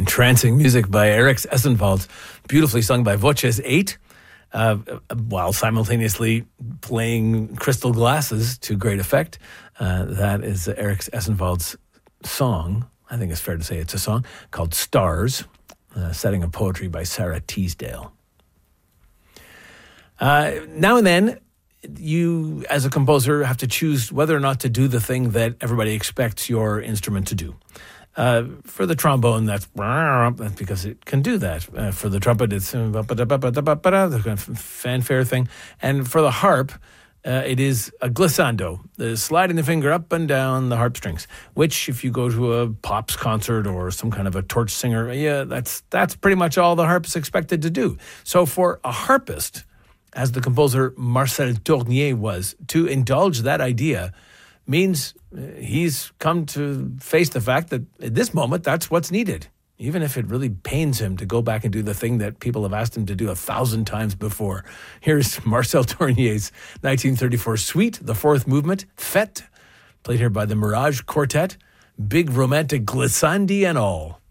entrancing music by Eriks Essenwald, beautifully sung by Voces 8, while simultaneously playing Crystal Glasses to great effect. That is Eriks Essenwald's song. I think it's fair to say it's a song called Stars, setting of poetry by Sarah Teasdale. Now and then, you, as a composer, have to choose whether or not to do the thing that everybody expects your instrument to do. For the trombone, that's because it can do that. For the trumpet, it's the kind of fanfare thing. And for the harp, it is a glissando, sliding the finger up and down the harp strings, which if you go to a pops concert or some kind of a torch singer, that's pretty much all the harp is expected to do. So for a harpist, as the composer Marcel Tournier was, to indulge that idea means he's come to face the fact that at this moment, that's what's needed, even if it really pains him to go back and do the thing that people have asked him to do 1,000 times before. Here's Marcel Tournier's 1934 suite, the fourth movement, Fête, played here by the Mirage Quartet, big romantic glissandi and all.